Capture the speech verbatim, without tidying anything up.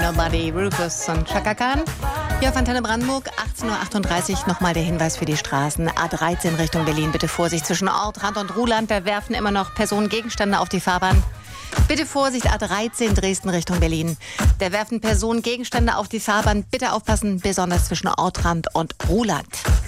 Nobody, Rufus und Chaka Khan. Hier auf Antenne Brandenburg, achtzehn Uhr achtunddreißig. Nochmal der Hinweis für die Straßen. A dreizehn Richtung Berlin. Bitte Vorsicht zwischen Ortrand und Ruhland. Da werfen immer noch Personen Gegenstände auf die Fahrbahn. Bitte Vorsicht, A dreizehn Dresden Richtung Berlin. Da werfen Personen Gegenstände auf die Fahrbahn. Bitte aufpassen, besonders zwischen Ortrand und Ruhland.